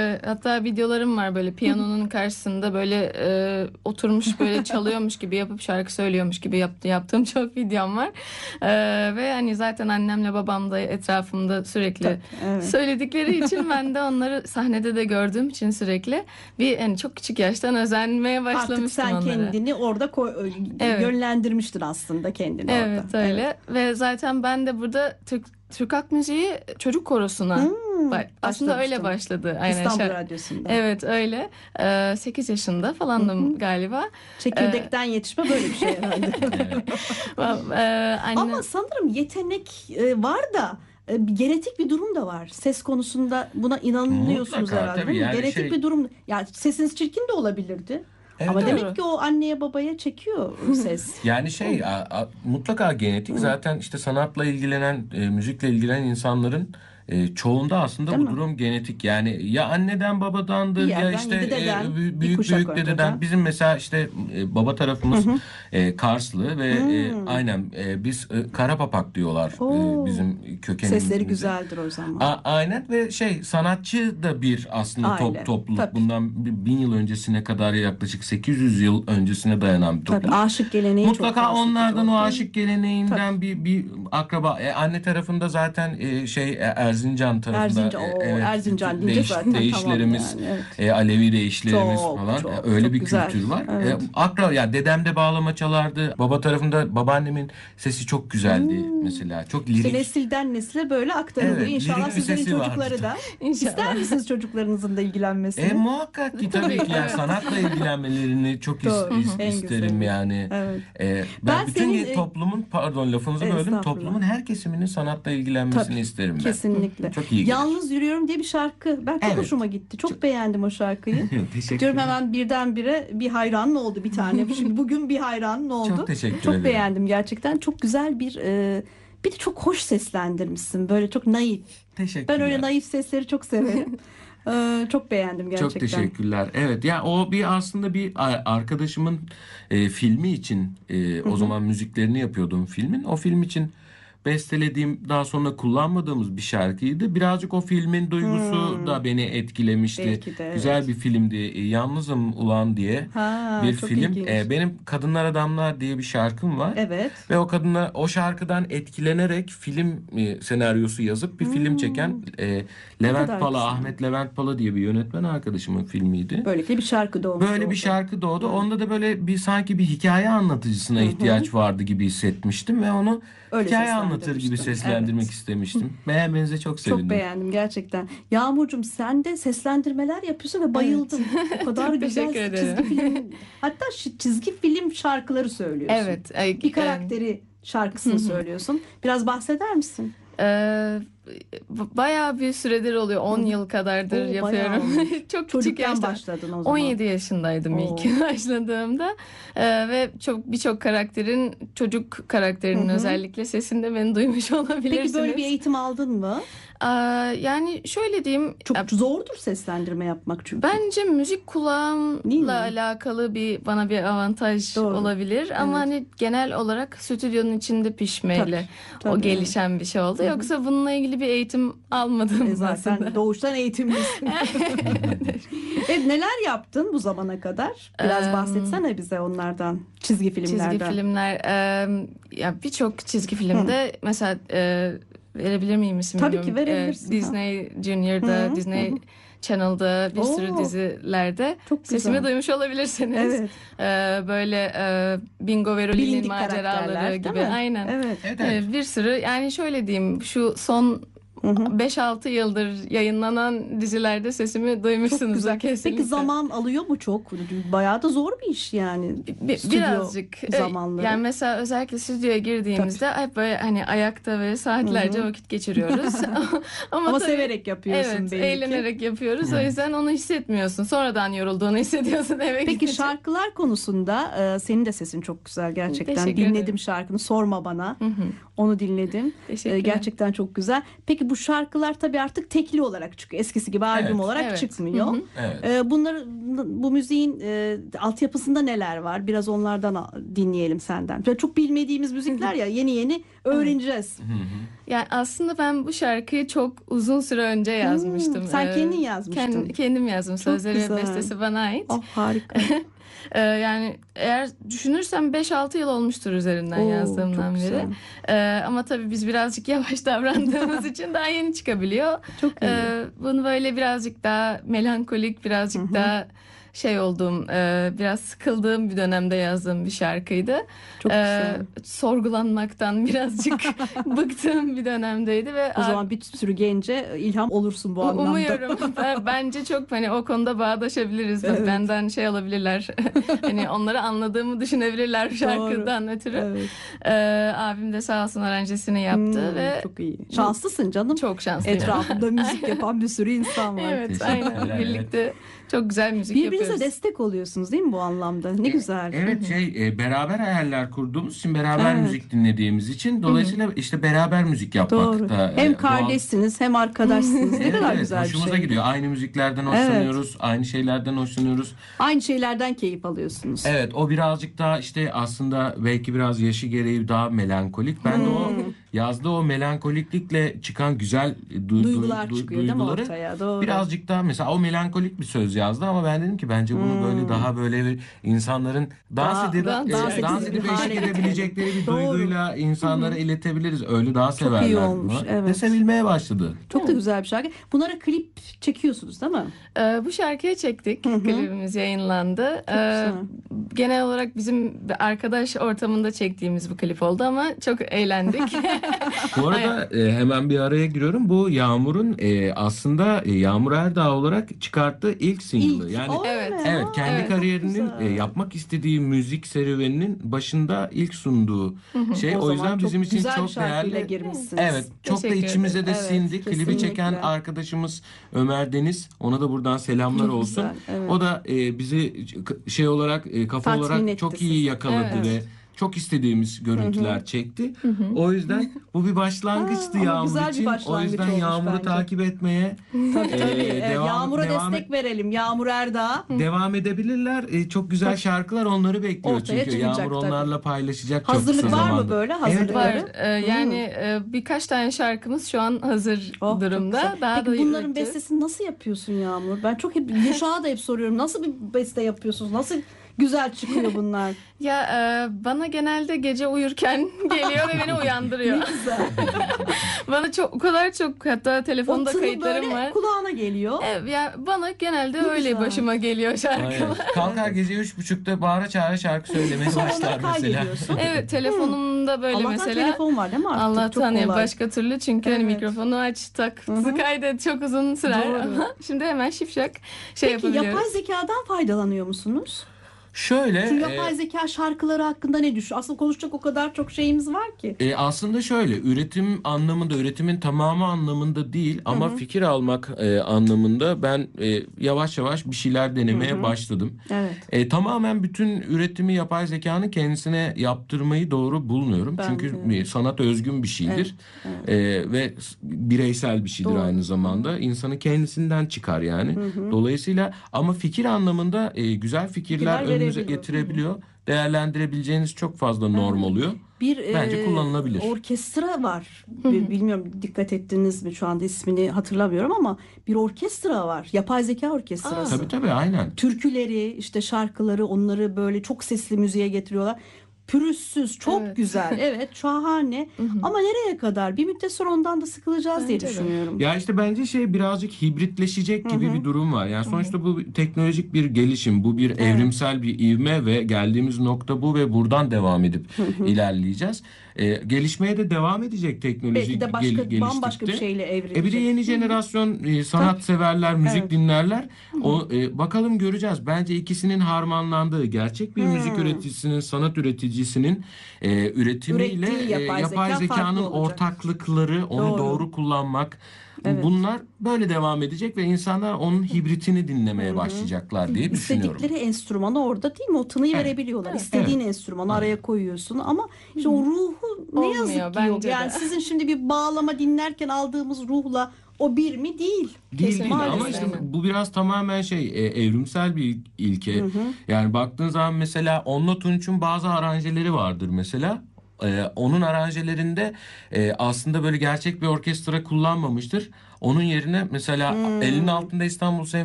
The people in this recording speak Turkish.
Hatta videolarım var, böyle piyanonun karşısında böyle oturmuş böyle çalıyormuş gibi yapıp şarkı söylüyormuş gibi yaptığım çok videom var. Ve hani zaten annemle babam da etrafımda sürekli Evet. söyledikleri için ben de onları sahnede de gördüğüm için sürekli bir hani çok küçük yaştan özenmeye Artık başlamıştım sen onlara. kendini orada Evet. yönlendirmiştin aslında kendini Evet orada. öyle. Ve zaten ben de burada Türk Halk Müziği çocuk korosuna aslında öyle başlamıştın. başladı. Aynen. İstanbul Radyosu'nda. Evet öyle. 8 yaşında falandım galiba. Çekirdekten yetişme böyle bir şey herhalde. Anne... Ama sanırım yetenek var da genetik bir durum da var. Ses konusunda buna inanıyorsunuz Mutlaka, herhalde. tabii. Değil mi? Yani Genetik bir durum. Yani sesiniz çirkin de olabilirdi. Evet, Ama evet. demek ki o anneye babaya çekiyor ses. Yani mutlaka genetik. Zaten işte sanatla ilgilenen, müzikle ilgilenen insanların çoğunda aslında Değil bu mi? durum genetik. Yani ya anneden babadandır Bir ya yerden, işte dededen, bir büyük kuşak büyük önceden. dededen. Bizim mesela işte baba tarafımız Karslı ve aynen biz Karapapak diyorlar Oo. bizim kökenimizde. Sesleri güzeldir o zaman. Aynen ve sanatçı da bir aslında Aile, topluluk. tabii. Bundan 1000 yıl öncesine kadar, yaklaşık 800 yıl öncesine dayanan bir topluluk. Tabii aşık geleneği çok Mutlaka fazla. onlardan, Çok. o aşık geleneğinden bir akraba. Anne tarafında zaten Erzincan tarafında Erzincan deyince zaten değişlerimiz, tamam yani, evet. Alevi değişlerimiz Çok, falan çok, öyle çok bir güzel. kültür var. Evet. Ya dedem de bağlama çalardı. Baba tarafında babaannemin sesi çok güzeldi mesela. Çok lirik. İşte nesilden nesile böyle aktarılıyor. Evet, İnşallah lirik bir sizlerin sesi çocukları vardı. da. İnşallah. İster misiniz çocuklarınızın da ilgilenmesini? Muhakkak ki, tabii ki yani sanatla ilgilenmelerini çok Doğru. En isterim güzeli. yani. Evet. Ben bütün senin, toplumun, pardon lafınızı böldüm, estağfurullah. toplumun her kesiminin sanatla ilgilenmesini Tabii, isterim ben. kesinlikle. Çok iyi gelir. Yalnız Yürüyorum diye bir şarkı. Ben çok Evet. hoşuma gitti. Çok beğendim o şarkıyı. Teşekkür Diyorum ederim. hemen birdenbire bir hayranın oldu bir tane. Şimdi bugün bir hayranın oldu. Çok teşekkür Çok ederim. beğendim gerçekten. Çok güzel bir de çok hoş seslendirmişsin. Böyle çok naif. Teşekkürler. Ben öyle naif sesleri çok severim. Çok beğendim gerçekten. Çok teşekkürler. Evet ya, o aslında bir arkadaşımın filmi için o zaman müziklerini yapıyordum filmin. O film için bestelediğim, daha sonra kullanmadığımız bir şarkıydı. Birazcık o filmin duygusu da beni etkilemişti. Belki de, evet. Güzel bir filmdi. Yalnızım Ulan diye bir çok film. ilginç. Benim Kadınlar Adamlar diye bir şarkım var. Evet. Ve o şarkıdan etkilenerek film senaryosu yazıp bir film çeken Levent kadar Pala, güzel. Ahmet Levent Pala diye bir yönetmen arkadaşımın filmiydi. Böylelikle bir şarkı doğmuş Böyle oldu. bir şarkı doğdu. Onda da böyle sanki bir hikaye anlatıcısına ihtiyaç vardı gibi hissetmiştim ve onu Öyle hikaye anlatır gibi seslendirmiştin. seslendirmek Evet. istemiştim. Beğenmenize çok sevindim. Çok beğendim gerçekten. Yağmurcuğum, sen de seslendirmeler yapıyorsun ve bayıldım. O kadar Çok güzel teşekkür ederim. çizgi film. Hatta çizgi film şarkıları söylüyorsun. Evet. Bir karakteri şarkısını söylüyorsun. Biraz bahseder misin? Bayağı bir süredir oluyor. 10 yıl kadardır Oo, bayağı yapıyorum. olmuş. Çok küçük Çocukken yaşta. başladın o zaman. 17 yaşındaydım ilk başladığımda. Ve birçok karakterin, çocuk karakterinin özellikle sesinde beni duymuş olabilirsiniz. Peki böyle bir eğitim aldın mı? Yani şöyle diyeyim. Çok zordur seslendirme yapmak çünkü. Bence müzik Değil mi? kulağımla alakalı bana bir avantaj Doğru. olabilir. Ama hani genel olarak stüdyonun içinde pişmeyle Tabii, o gelişen bir şey oldu. Yoksa bununla ilgili bir eğitim almadım Zaten aslında. doğuştan eğitimlisin. Neler yaptın bu zamana kadar? Biraz bahsetsene bize onlardan. Çizgi filmlerden. Çizgi filmler. Ya birçok çizgi filmde mesela verebilir miyim isim Tabii bilmiyorum. ki verebilirsin. Disney Junior'da, Disney Channel'da bir sürü dizilerde Çok güzel. sesimi duymuş olabilirsiniz. Evet. Böyle Bingo ve Rolly'nin Bilindik maceraları karakterler, gibi. değil mi? Aynen. Evet. Evet. Bir sürü, yani şöyle diyeyim, şu son 5-6 yıldır yayınlanan dizilerde sesimi Çok duymuşsunuzdur güzel. kesinlikle. Peki zaman alıyor mu çok? Bayağı da zor bir iş yani. Stüdyo Birazcık zamanları. yani mesela özellikle stüdyoya girdiğimizde hep böyle hani ayakta ve saatlerce vakit geçiriyoruz. Ama tabii, severek yapıyorsun evet, belli ki. eğlenerek yapıyoruz. O yüzden onu hissetmiyorsun. Sonradan yorulduğunu hissediyorsun eve Peki gidince. şarkılar konusunda senin de sesin çok güzel gerçekten. Teşekkür Dinledim ederim. şarkını, Sorma Bana. Onu dinledim. Teşekkürler. Gerçekten çok güzel. Peki bu şarkılar tabii artık tekli olarak çıkıyor. Eskisi gibi albüm Evet. olarak Evet. çıkmıyor. Evet. Bu müziğin altyapısında neler var? Biraz onlardan dinleyelim senden. Böyle çok bilmediğimiz müzikler ya, yeni öğreneceğiz. Yani aslında ben bu şarkıyı çok uzun süre önce yazmıştım. Sen kendin yazmıştın. Kendim yazdım. Sözleri ve güzel. bestesi bana ait. Oh, harika. Yani eğer düşünürsem 5-6 yıl olmuştur üzerinden Oo, yazdığımdan çok beri. Ama tabii biz birazcık yavaş davrandığımız için daha yeni çıkabiliyor. Çok iyi. Bunu böyle birazcık daha melankolik, birazcık daha şey olduğum, biraz sıkıldığım bir dönemde yazdığım bir şarkıydı. Çok güzel. Sorgulanmaktan birazcık bıktığım bir dönemdeydi ve O zaman bir sürü gence ilham olursun bu anlamda. umuyorum. Bence çok hani o konuda bağdaşabiliriz. Evet. Benden şey alabilirler. Hani onları anladığımı düşünebilirler şarkıdan ötürü. Evet. Abim de sağ olsun aranjesini yaptı ve Çok iyi. Şanslısın canım. çok şanslıyım. Etrafında müzik yapan bir sürü insan var. Evet, Teşekkürler, aynen. evet. Birlikte çok güzel müzik Birbirinize yapıyoruz. destek oluyorsunuz değil mi bu anlamda? Ne güzel. Evet beraber hayaller kurduğumuz için beraber Evet. müzik dinlediğimiz için dolayısıyla işte beraber müzik yapmak Doğru. da Hem doğal. kardeşsiniz hem arkadaşsınız. Ne kadar Evet, güzel bir hoşumuza şey. gidiyor. Aynı müziklerden hoşlanıyoruz, aynı şeylerden hoşlanıyoruz. Aynı şeylerden keyif alıyorsunuz. Evet, o birazcık daha işte aslında belki biraz yaşı gereği daha melankolik. Ben de o yazdığı o melankoliklikle çıkan güzel Duygular çıkıyor değil mi duyguları ortaya? Doğru. birazcık daha mesela o melankolik bir söz yazdı ama ben dedim ki bence bunu böyle daha böyle bir insanların dans edip dans edip hale eşlik edebilecekleri bir Doğru. duyguyla insanlara iletebiliriz. Öyle daha iyi severler olmuş, bunu. evet. Ve sevilmeye başladı. Çok da güzel bir şarkı. Bunlara klip çekiyorsunuz değil mi? Bu şarkıyı çektik. Klibimiz yayınlandı. güzel. Genel olarak bizim arkadaş ortamında çektiğimiz bir klip oldu ama çok eğlendik. Bu arada hemen bir araya giriyorum. Bu Yağmur'un aslında Yağmur Erdağ olarak çıkarttığı ilk single'ı. Yani Evet. evet, kendi Evet. kariyerinin güzel. yapmak istediği müzik serüveninin başında ilk sunduğu şey. O zaman yüzden çok bizim için güzel bir çok şarkıyla değerli. girmişsiniz. Evet, çok da Teşekkür içimize de ederim. sindi. Evet, Klibi kesinlikle. çeken arkadaşımız Ömer Deniz. Ona da buradan selamlar Çok olsun. güzel, evet. O da bizi şey olarak kafa Tatmin olarak etti çok iyi sizi. yakaladı Evet. ve çok istediğimiz görüntüler çekti. O yüzden bu bir başlangıçtı ama Yağmur güzel bir için. O başlangıç yüzden olmuş Yağmur'u bence. takip etmeye Tabii. Evet, Yağmur'a devam destek verelim. Yağmur Erdağ. devam edebilirler. Çok güzel şarkılar onları bekliyor Ortaya çünkü çıkacak Yağmur tabii. onlarla paylaşacak çok Hazırlık kısa var mı zamanda. böyle? Evet, Hazırlıkları? Var. Yani birkaç tane şarkımız şu an hazır Oh, çok durumda. güzel. Daha Peki da bunların üreteceğiz. bestesini nasıl yapıyorsun Yağmur? Ben çok hep Gülşah'a da hep soruyorum. Nasıl bir beste yapıyorsunuz? Nasıl güzel çıkıyor bunlar? Ya bana genelde gece uyurken geliyor ve beni uyandırıyor. Güzel. Bana o kadar çok hatta O telefonda tını kayıtlarım böyle var. kulağına geliyor. Evet, ya bana genelde Ne öyle güzel. başıma geliyor şarkılar. Aynen. Kalkar gece 3.30'da bağıra çağıra şarkı söylemeye Sonra başlar onları mesela. kaydediyorsun. Evet, telefonumda böyle Allah'tan mesela. telefon var değil mi artık? Allah'tan Çok ya kolay. başka türlü çünkü hani Evet. mikrofonu aç tak kaydet çok uzun sürer Doğru. ama şimdi hemen şipşak şey Peki yapabiliyoruz. yapay zekadan faydalanıyor musunuz? Şöyle Şu yapay zeka şarkıları hakkında ne düşün? Aslında konuşacak o kadar çok şeyimiz var ki. aslında şöyle üretim anlamında, üretimin tamamı anlamında değil ama fikir almak anlamında ben yavaş yavaş bir şeyler denemeye başladım. Evet. Tamamen bütün üretimi yapay zekanın kendisine yaptırmayı doğru bulmuyorum. Ben Çünkü de. sanat özgün bir şeydir. Ve bireysel bir şeydir Doğru. aynı zamanda. İnsanın kendisinden çıkar yani. Dolayısıyla ama fikir anlamında güzel fikirler Fikirler önünüze verebiliyor. getirebiliyor. Değerlendirebileceğiniz çok fazla norm oluyor. Bence kullanılabilir. Orkestra var. Bilmiyorum dikkat ettiniz mi, şu anda ismini hatırlamıyorum ama bir orkestra var. Yapay zeka orkestrası. Tabii aynen. Türküleri, işte şarkıları, onları böyle çok sesli müziğe getiriyorlar. Pürüzsüz, çok Evet. güzel. Evet, şahane. Ama nereye kadar? Bir müddet sonra ondan da sıkılacağız diye Bence de. düşünüyorum. Ya işte bence birazcık hibritleşecek gibi bir durum var. Yani sonuçta bu teknolojik bir gelişim, bu bir evrimsel bir ivme ve geldiğimiz nokta bu ve buradan devam edip ilerleyeceğiz. Gelişmeye de devam edecek teknoloji Belki de bambaşka bir geliştikçe. şeyle evrilecek. Bir de yeni jenerasyon sanat severler, müzik Evet. dinlerler. Bakalım göreceğiz. Bence ikisinin harmanlandığı gerçek bir müzik üreticisinin, sanat üreticisinin üretimiyle Ürettiği yapay yapay zeka zekanın farklı olacak. ortaklıkları, onu doğru kullanmak. Bunlar böyle devam edecek ve insanlar onun hibritini dinlemeye başlayacaklar diye düşünüyorum. İstedikleri enstrümanı orada değil mi? O tınıyı verebiliyorlar. İstediğin enstrümanı araya koyuyorsun ama işte o ruhu ne Olmuyor, yazık ki yok. bence de. Yani sizin şimdi bir bağlama dinlerken aldığımız ruhla o bir mi? Değil. Değil ama Maalesef. işte bu biraz tamamen evrimsel bir ilke. Yani baktığın zaman mesela Onno Tunç'un bazı aranjeleri vardır mesela. Onun aranjelerinde aslında böyle gerçek bir orkestra kullanmamıştır. Onun yerine mesela elinin altında İstanbul